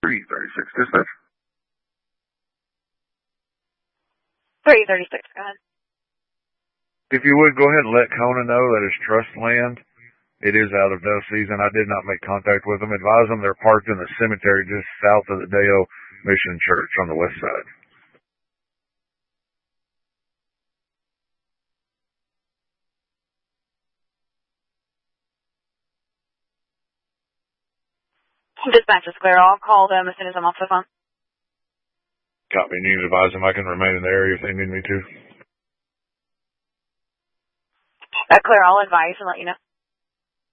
336 dispatch. 336, go ahead. If you would, go ahead and let Kona know that it's trust land. It is out of dove season. I did not make contact with them. Advise them they're parked in the cemetery just south of the Deo Mission Church on the west side. Dispatch is clear. I'll call them as soon as I'm off the phone. Copy. You can advise them I can remain in the area if they need me to. Clear. I'll advise and let you know.